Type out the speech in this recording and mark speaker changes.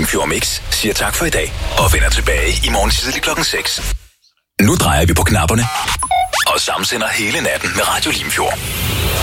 Speaker 1: Limfjord Mix siger tak for i dag og vender tilbage i morgen tidlig 6. Nu drejer vi på knapperne og samsender hele natten med Radio Limfjord.